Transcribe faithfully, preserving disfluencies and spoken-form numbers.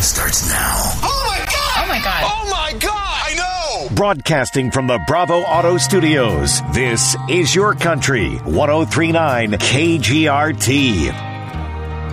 starts now. Oh, my God! Oh, my God. Oh, my God! I know! Broadcasting from the Bravo Auto Studios, this is Your Country, one oh three point nine K G R T.